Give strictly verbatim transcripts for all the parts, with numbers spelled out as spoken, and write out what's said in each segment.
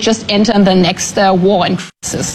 just enter the next uh, war and crisis.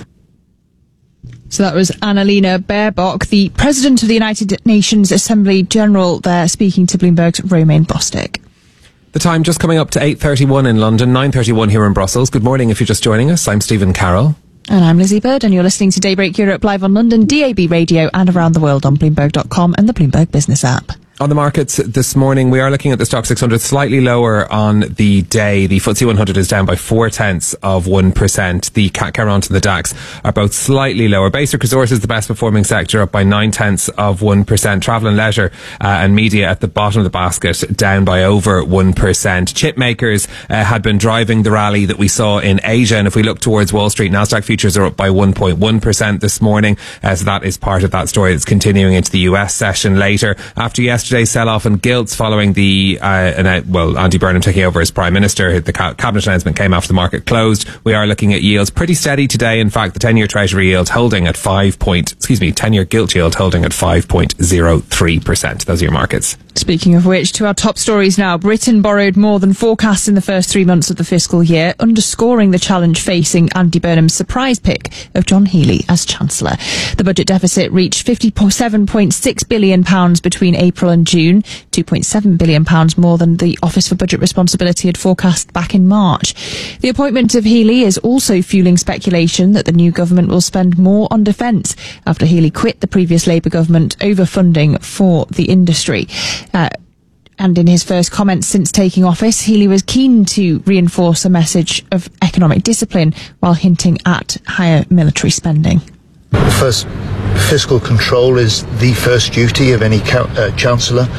So that was Annalena Baerbock, the President of the United Nations Assembly General there, speaking to Bloomberg's Romain Bostick. The time just coming up to eight thirty-one in London, nine thirty-one here in Brussels. Good morning if you're just joining us. I'm Stephen Carroll. And I'm Lizzie Bird, and you're listening to Daybreak Europe live on London, D A B Radio, and around the world on Bloomberg dot com and the Bloomberg Business app. On the markets this morning, we are looking at the Stock six hundred slightly lower on the day. The F T S E one hundred is down by four tenths of one percent. The C A C Caront and the DAX are both slightly lower. Basic Resources, the best performing sector, up by nine tenths of one percent. Travel and Leisure uh, and Media at the bottom of the basket, down by over one percent. Chip makers uh, had been driving the rally that we saw in Asia. And if we look towards Wall Street, Nasdaq futures are up by one point one percent this morning. Uh, so that is part of that story that's continuing into the U S session later. After yesterday, Yesterday's sell-off in gilts following the, uh, well, Andy Burnham taking over as Prime Minister. The ca- cabinet announcement came after the market closed. We are looking at yields pretty steady today. In fact, the ten-year Treasury yield holding at five point, excuse me, ten-year gilt yield holding at five point zero three percent. Those are your markets. Speaking of which, to our top stories now. Britain borrowed more than forecast in the first three months of the fiscal year, underscoring the challenge facing Andy Burnham's surprise pick of John Healey as Chancellor. The budget deficit reached fifty-seven point six billion pounds between April and June, two point seven billion pounds more than the Office for Budget Responsibility had forecast back in March. The appointment of Healey is also fueling speculation that the new government will spend more on defence after Healey quit the previous Labour government over funding for the industry. Uh, and in his first comments since taking office, Healey was keen to reinforce a message of economic discipline while hinting at higher military spending. First, fiscal control is the first duty of any ca- uh, Chancellor.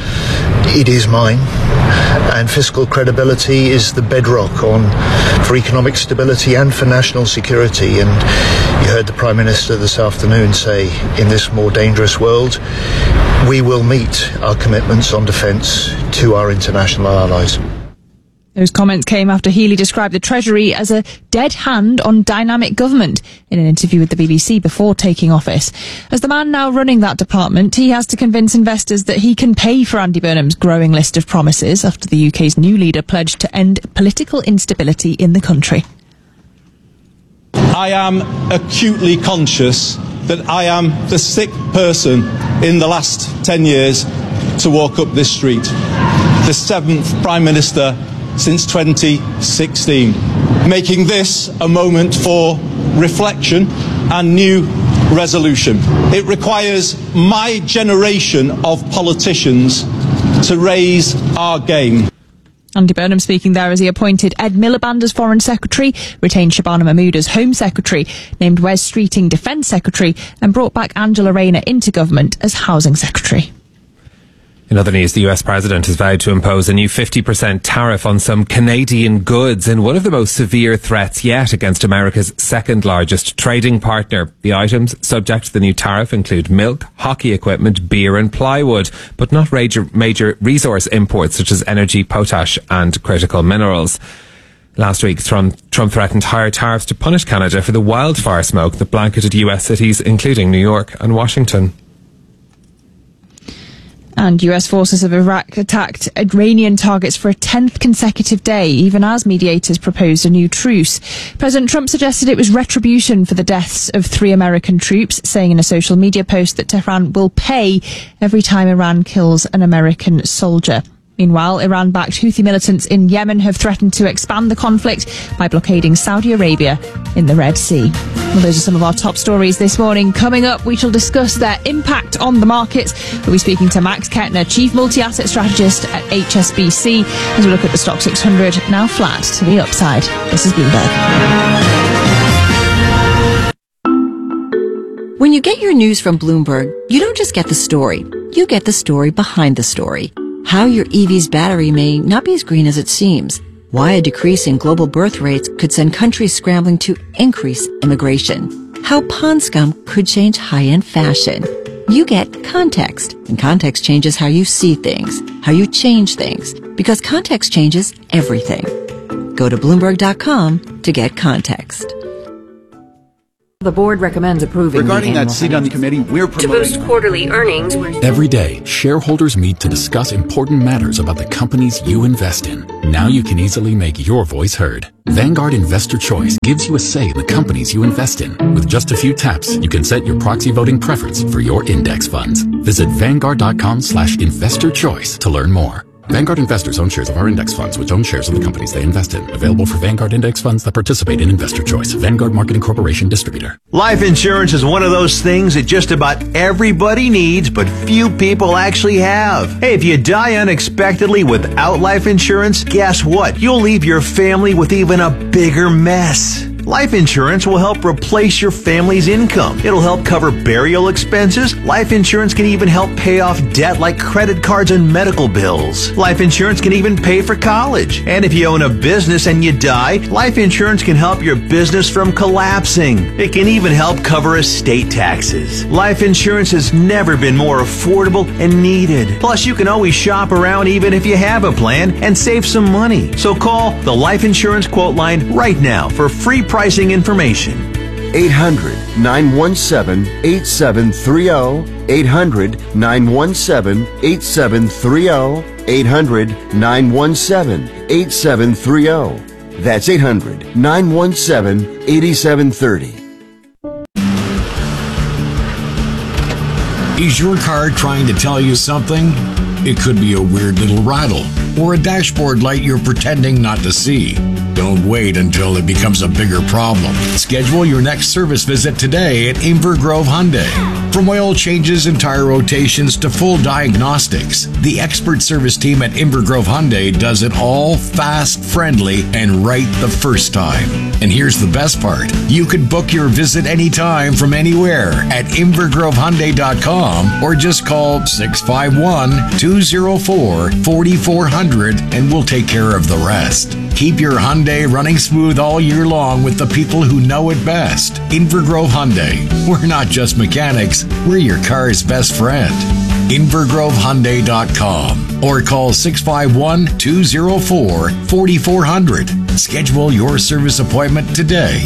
It is mine. And fiscal credibility is the bedrock on for economic stability and for national security. And you heard the Prime Minister this afternoon say, in this more dangerous world, we will meet our commitments on defence to our international allies. Those comments came after Healey described the Treasury as a dead hand on dynamic government in an interview with the B B C before taking office. As the man now running that department, he has to convince investors that he can pay for Andy Burnham's growing list of promises after the U K's new leader pledged to end political instability in the country. I am acutely conscious that I am the sixth person in the last ten years to walk up this street, the seventh Prime Minister since twenty sixteen, making this a moment for reflection and new resolution. It requires my generation of politicians to raise our game. Andy Burnham speaking there as he appointed Ed Miliband as Foreign Secretary, retained Shabana Mahmood as Home Secretary, named Wes Streeting Defence Secretary, and brought back Angela Rayner into government as Housing Secretary. In other news, the U S President has vowed to impose a new fifty percent tariff on some Canadian goods in one of the most severe threats yet against America's second largest trading partner. The items subject to the new tariff include milk, hockey equipment, beer and plywood, but not major, major resource imports such as energy, potash and critical minerals. Last week, Trump, Trump threatened higher tariffs to punish Canada for the wildfire smoke that blanketed U S cities, including New York and Washington. And U S forces of Iraq attacked Iranian targets for a tenth consecutive day, even as mediators proposed a new truce. President Trump suggested it was retribution for the deaths of three American troops, saying in a social media post that Tehran will pay every time Iran kills an American soldier. Meanwhile, Iran-backed Houthi militants in Yemen have threatened to expand the conflict by blockading Saudi Arabia in the Red Sea. Well, those are some of our top stories this morning. Coming up, we shall discuss their impact on the markets. We'll be speaking to Max Kettner, Chief Multi-Asset Strategist at H S B C, as we look at the Stock six hundred, now flat to the upside. This is Bloomberg. When you get your news from Bloomberg, you don't just get the story. You get the story behind the story. How your E V's battery may not be as green as it seems. Why a decrease in global birth rates could send countries scrambling to increase immigration. How pond scum could change high-end fashion. You get context, and context changes how you see things, how you change things, because context changes everything. Go to Bloomberg dot com to get context. The board recommends approving Regarding the that seat on the committee, we're To promoting... boost quarterly earnings, we're Every day, shareholders meet to discuss important matters about the companies you invest in. Now you can easily make your voice heard. Vanguard Investor Choice gives you a say in the companies you invest in. With just a few taps, you can set your proxy voting preference for your index funds. Visit vanguard.com slash investor choice to learn more. Vanguard investors own shares of our index funds, which own shares of the companies they invest in. Available for Vanguard index funds that participate in Investor Choice. Vanguard Marketing Corporation Distributor. Life insurance is one of those things that just about everybody needs, but few people actually have. Hey, if you die unexpectedly without life insurance, guess what? You'll leave your family with even a bigger mess. Life insurance will help replace your family's income. It'll help cover burial expenses. Life insurance can even help pay off debt like credit cards and medical bills. Life insurance can even pay for college. And if you own a business and you die, life insurance can help your business from collapsing. It can even help cover estate taxes. Life insurance has never been more affordable and needed. Plus, you can always shop around even if you have a plan and save some money. So call the Life Insurance Quote Line right now for free pricing information. eight hundred, nine one seven, eight seven three zero. eight hundred, nine one seven, eight seven three zero. eight hundred, nine one seven, eight seven three zero. That's eight hundred, nine one seven, eight seven three zero. Is your car trying to tell you something? It could be a weird little rattle or a dashboard light you're pretending not to see. Don't wait until it becomes a bigger problem. Schedule your next service visit today at Inver Grove Hyundai. From oil changes and tire rotations to full diagnostics, the expert service team at Inver Grove Hyundai does it all fast, friendly, and right the first time. And here's the best part. You can book your visit anytime from anywhere at inver grove hyundai dot com or just call six five one, two zero four, four four zero zero and we'll take care of the rest. Keep your Hyundai running smooth all year long with the people who know it best. Inver Grove Hyundai. We're not just mechanics, we're your car's best friend. inver grove hyundai dot com or call six five one, two zero four, four four zero zero. Schedule your service appointment today.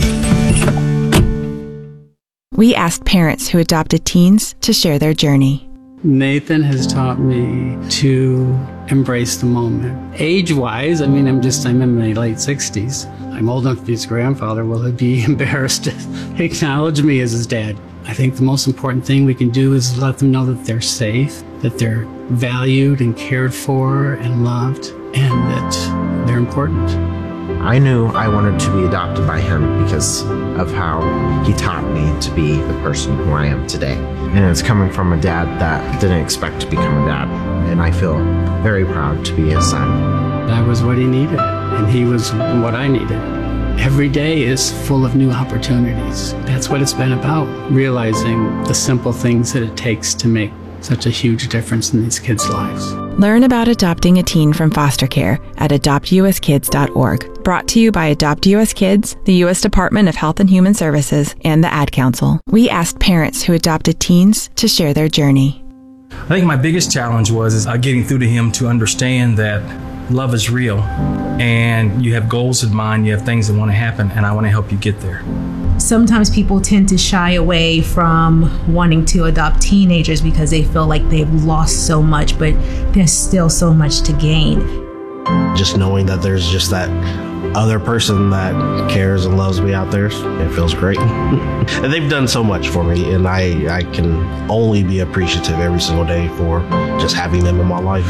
We asked parents who adopted teens to share their journey. Nathan has taught me to embrace the moment. Age-wise, I mean, I'm just, I'm in my late sixties. I'm old enough to be his grandfather. Will he be embarrassed to acknowledge me as his dad? I think the most important thing we can do is let them know that they're safe, that they're valued and cared for and loved, and that they're important. I knew I wanted to be adopted by him because of how he taught me to be the person who I am today. And it's coming from a dad that didn't expect to become a dad. And I feel very proud to be his son. I was what he needed, and he was what I needed. Every day is full of new opportunities. That's what it's been about, realizing the simple things that it takes to make such a huge difference in these kids' lives. Learn about adopting a teen from foster care at adopt u s kids dot org. Brought to you by Adopt U S Kids, the U S Department of Health and Human Services, and the Ad Council. We asked parents who adopted teens to share their journey. I think my biggest challenge was is, uh, getting through to him to understand that love is real and you have goals in mind, you have things that want to happen, and I want to help you get there. Sometimes people tend to shy away from wanting to adopt teenagers because they feel like they've lost so much, but there's still so much to gain. Just knowing that there's just that other person that cares and loves me out there, it feels great. And they've done so much for me, and I, I can only be appreciative every single day for just having them in my life.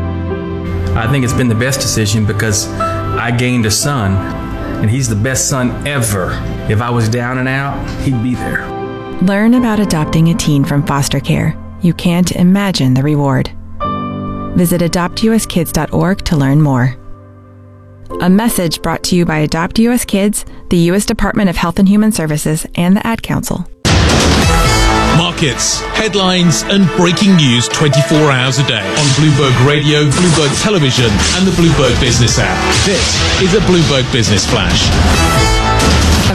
I think it's been the best decision because I gained a son, and he's the best son ever. If I was down and out, he'd be there. Learn about adopting a teen from foster care. You can't imagine the reward. Visit adopt u s kids dot org to learn more. A message brought to you by Adopt U S Kids, the U S Department of Health and Human Services, and the Ad Council. Markets, headlines, and breaking news twenty-four hours a day on Bloomberg Radio, Bloomberg Television, and the Bloomberg Business app. This is a Bloomberg Business Flash. A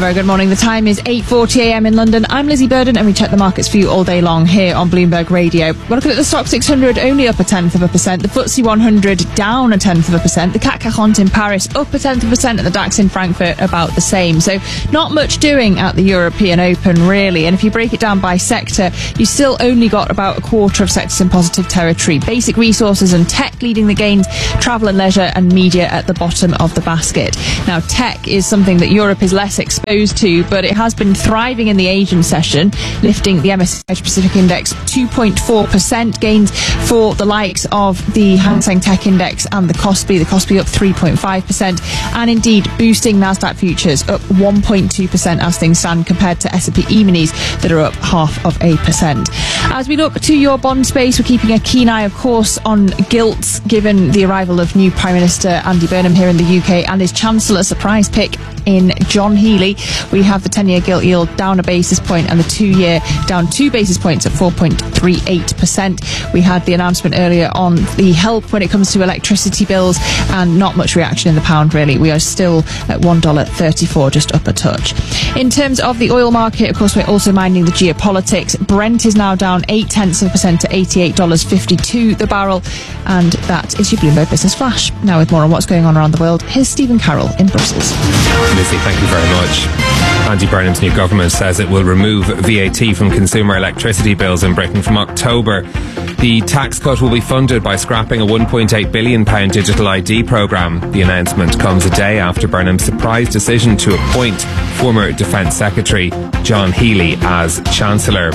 very good morning. The time is eight forty a m in London. I'm Lizzie Burden and we check the markets for you all day long here on Bloomberg Radio. We're looking at the Stock six hundred only up a tenth of a percent. The F T S E one hundred down a tenth of a percent. The C A C quarante in Paris up a tenth of a percent and the DAX in Frankfurt about the same. So not much doing at the European Open really. And if you break it down by sector, you still only got about a quarter of sectors in positive territory. Basic resources and tech leading the gains, travel and leisure and media at the bottom of the basket. Now tech is something that Europe is less exposed to, but it has been thriving in the Asian session, lifting the M S C I Pacific Index two point four percent gains for the likes of the Hang Seng Tech Index and the Kospi. The Kospi up three point five percent and indeed boosting Nasdaq futures up one point two percent as things stand compared to S and P E-minis that are up half of a percent. As we look to your bond space, we're keeping a keen eye of course on gilts given the arrival of new Prime Minister Andy Burnham here in the U K and his Chancellor surprise pick in John Healey. We have the ten-year gilt yield down a basis point and the two-year down two basis points at four point three eight percent. We had the announcement earlier on the help when it comes to electricity bills and not much reaction in the pound really. We are still at one dollar thirty-four, just up a touch. In terms of the oil market, of course, we're also minding the geopolitics. Brent is now down eight tenths of a percent to eighty-eight dollars fifty-two the barrel. And that is your Bloomberg Business Flash. Now with more on what's going on around the world, here's Stephen Carroll in Brussels. Lizzie, thank you very much. Andy Burnham's new government says it will remove V A T from consumer electricity bills in Britain from October. The tax cut will be funded by scrapping a one point eight billion pounds digital I D programme. The announcement comes a day after Burnham's surprise decision to appoint former Defence Secretary John Healey as Chancellor.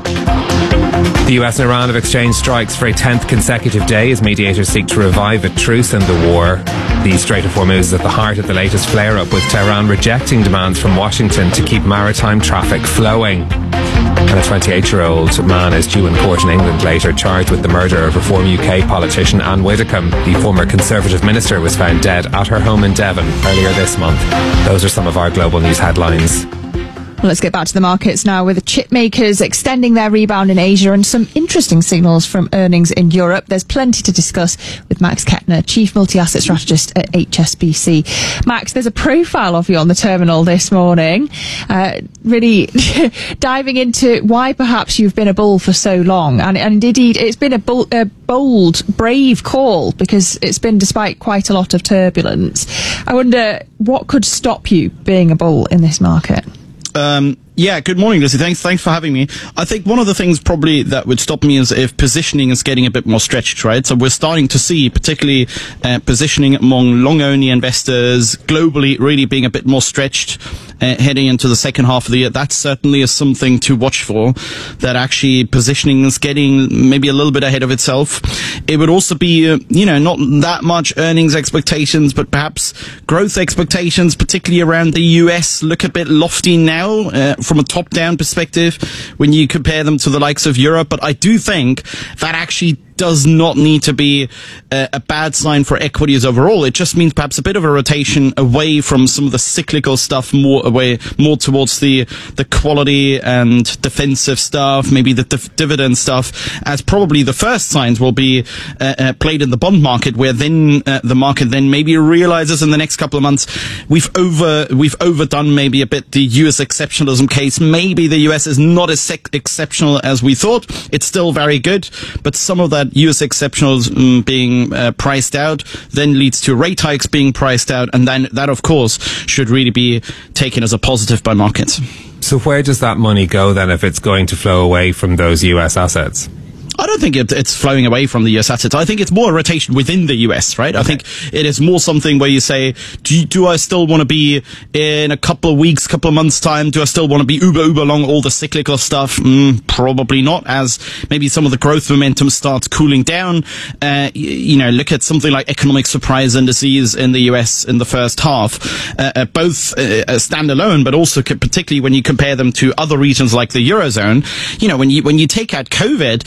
The U S and Iran have exchanged strikes for a tenth consecutive day as mediators seek to revive a truce in the war. The Strait of Hormuz is at the heart of the latest flare-up, with Tehran rejecting demands from Washington to keep maritime traffic flowing. And a twenty-eight-year-old man is due in court in England later, charged with the murder of Reform U K politician Anne Widdecombe. The former Conservative minister was found dead at her home in Devon earlier this month. Those are some of our global news headlines. Well, let's get back to the markets now, with the chip makers extending their rebound in Asia and some interesting signals from earnings in Europe. There's plenty to discuss with Max Kettner, Chief Multi-Asset Strategist at H S B C. Max, there's a profile of you on the terminal this morning, uh, really diving into why perhaps you've been a bull for so long. And, and indeed, it's been a, bull, a bold, brave call because it's been despite quite a lot of turbulence. I wonder what could stop you being a bull in this market? Um, yeah, good morning, Lucy. Thanks, thanks for having me. I think one of the things probably that would stop me is if positioning is getting a bit more stretched, right? So we're starting to see, particularly uh, positioning among long-only investors globally, really being a bit more stretched uh, heading into the second half of the year. That certainly is something to watch for. That actually positioning is getting maybe a little bit ahead of itself. It would also be, uh, you know, not that much earnings expectations, but perhaps growth expectations, particularly around the U S, look a bit lofty now. Uh, from a top-down perspective when you compare them to the likes of Europe. But I do think that actually does not need to be a, a bad sign for equities overall. It just means perhaps a bit of a rotation away from some of the cyclical stuff, more away, more towards the the quality and defensive stuff, maybe the div- dividend stuff, as probably the first signs will be uh, uh, played in the bond market, where then uh, the market then maybe realizes in the next couple of months we've over we've overdone maybe a bit the U S exceptionalism case. Maybe the U S is not as sec- exceptional as we thought. It's still very good, but some of that U S exceptionals um, being uh, priced out then leads to rate hikes being priced out, and then that of course should really be taken as a positive by markets. So where does that money go then if it's going to flow away from those U S assets? I don't think it, it's flowing away from the U S assets. I think it's more a rotation within the U S, right? Okay. I think it is more something where you say, do, do I still want to be in a couple of weeks, couple of months' time? Do I still want to be uber, uber long all the cyclical stuff? Mm, probably not, as maybe some of the growth momentum starts cooling down. Uh, you, you know, look at something like economic surprise indices in the U S in the first half, uh, uh, both uh, standalone, but also co- particularly when you compare them to other regions like the Eurozone. You know, when you, when you take out COVID, then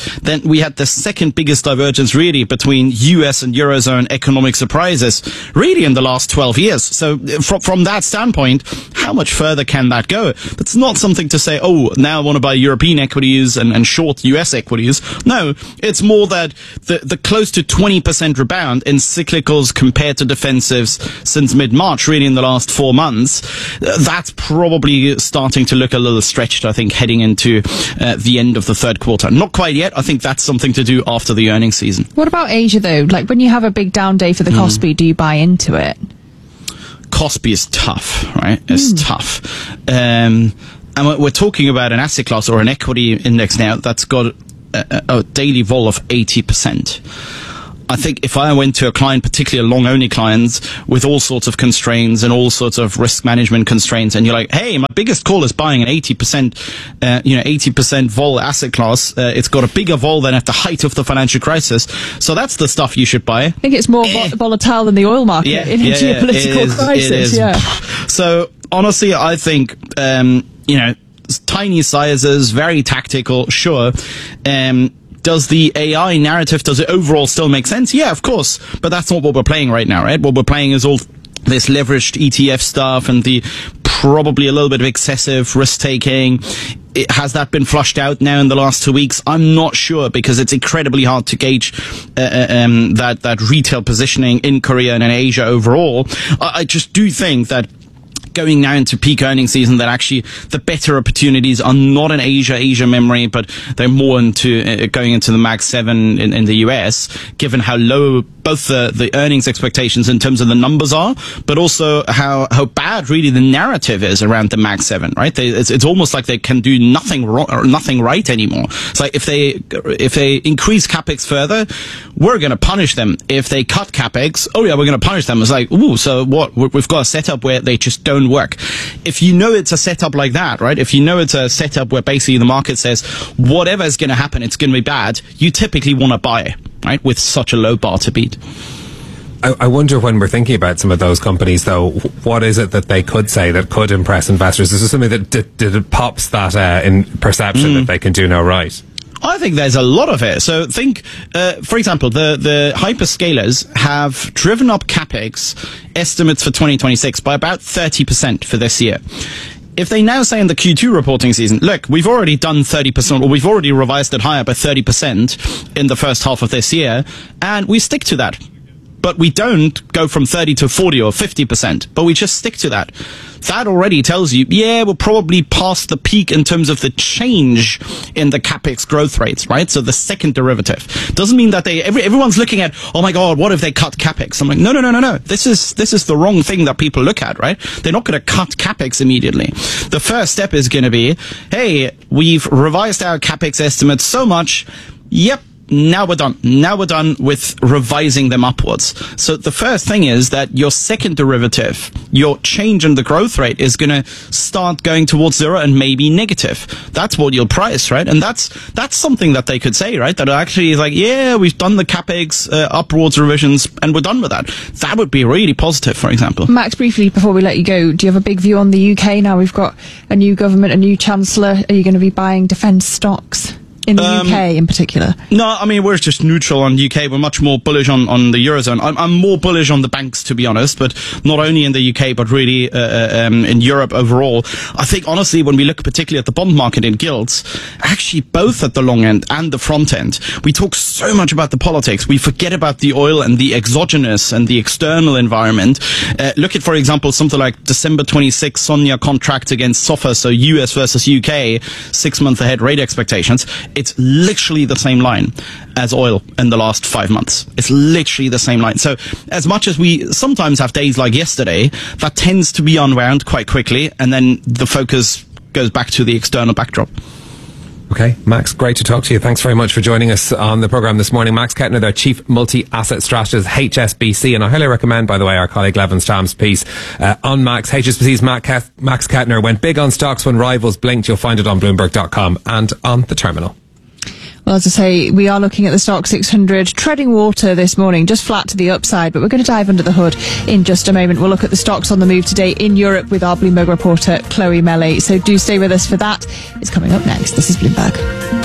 we had the second biggest divergence really between U S and Eurozone economic surprises really in the last twelve years. So from, from that standpoint, how much further can that go? That's not something to say, oh, now I want to buy European equities and, and short U S equities. No, it's more that the, the close to twenty percent rebound in cyclicals compared to defensives since mid-March, really in the last four months, uh, that's probably starting to look a little stretched, I think, heading into uh, the end of the third quarter. Not quite yet. I think that's something to do after the earnings season. What about Asia, though? Like, when you have a big down day for the Mm. Kospi, do you buy into it? Kospi is tough, right? It's mm. tough. Um, and we're talking about an asset class or an equity index now that's got a, a daily vol of eighty percent. I think if I went to a client, particularly long-only clients, with all sorts of constraints and all sorts of risk management constraints, and you're like, hey, my biggest call is buying an eighty percent, uh, you know, eighty percent vol asset class. Uh, it's got a bigger vol than at the height of the financial crisis. So that's the stuff you should buy. I think it's more eh. volatile than the oil market yeah, in a yeah, geopolitical it is, crisis. It is. Yeah. So honestly, I think, um, you know, tiny sizes, very tactical, sure. Um, Does the A I narrative, does it overall still make sense? Yeah, of course. But that's not what we're playing right now, right? What we're playing is all this leveraged E T F stuff and the probably a little bit of excessive risk-taking. It, has that been flushed out now in the last two weeks? I'm not sure, because it's incredibly hard to gauge uh, um, that, that retail positioning in Korea and in Asia overall. I, I just do think that going now into peak earnings season, that actually the better opportunities are not in Asia, Asia memory, but they're more into uh, going into the Mag seven in, in the U S, given how low both the, the earnings expectations in terms of the numbers are, but also how, how bad really the narrative is around the Mag seven, right? They, it's, it's almost like they can do nothing wrong or nothing right anymore. It's like if they, if they increase capex further, we're going to punish them. If they cut capex, oh yeah, we're going to punish them. It's like, ooh, so what? We've got a setup where they just don't work. If you know it's a setup like that, right? If you know it's a setup where basically the market says whatever is going to happen, it's going to be bad, you typically want to buy, right? With such a low bar to beat. I, I wonder, when we're thinking about some of those companies, though, what is it that they could say that could impress investors? Is there something that that, that pops that uh, in perception mm. that they can do no right? I think there's a lot of it. So think, uh, for example, the, the hyperscalers have driven up capex estimates for twenty twenty-six by about thirty percent for this year. If they now say in the Q two reporting season, look, we've already done thirty percent, or we've already revised it higher by thirty percent in the first half of this year, and we stick to that. But we don't go from thirty to forty or fifty percent, but we just stick to that. That already tells you, yeah, we're probably past the peak in terms of the change in the capex growth rates, right? So the second derivative doesn't mean that they, every, everyone's looking at, oh my God, what if they cut capex? I'm like, no, no, no, no, no. This is, this is the wrong thing that people look at, right? They're not going to cut capex immediately. The first step is going to be, hey, we've revised our capex estimates so much. Yep. Now we're done. Now we're done with revising them upwards. So the first thing is that your second derivative, your change in the growth rate, is going to start going towards zero and maybe negative. That's what you'll price, right? And that's that's something that they could say, right? That actually is like, yeah, we've done the capex uh, upwards revisions and we're done with that. That would be really positive, for example. Max, briefly before we let you go, do you have a big view on the U K now? We've got a new government, a new chancellor. Are you going to be buying defence stocks? In the um, U K in particular? No, I mean, we're just neutral on U K. We're much more bullish on, on the Eurozone. I'm, I'm more bullish on the banks, to be honest, but not only in the U K, but really uh, um, in Europe overall. I think, honestly, when we look particularly at the bond market in gilts, actually both at the long end and the front end, we talk so much about the politics. We forget about the oil and the exogenous and the external environment. Uh, look at, for example, something like December twenty-sixth SONIA contract against SOFR, so U S versus U K, six month ahead rate expectations. It's literally the same line as oil in the last five months. It's literally the same line. So as much as we sometimes have days like yesterday, that tends to be unwound quite quickly, and then the focus goes back to the external backdrop. Okay, Max, great to talk to you. Thanks very much for joining us on the programme this morning. Max Kettner, their Chief Multi-Asset Strategist, H S B C. And I highly recommend, by the way, our colleague Levin Stam's piece uh, on Max. H S B C's Max Kettner went big on stocks when rivals blinked. You'll find it on Bloomberg dot com and on the terminal. Well, as I say, we are looking at the Stock six hundred, treading water this morning, just flat to the upside, but we're going to dive under the hood in just a moment. We'll look at the stocks on the move today in Europe with our Bloomberg reporter, Chloe Melley. So do stay with us for that. It's coming up next. This is Bloomberg.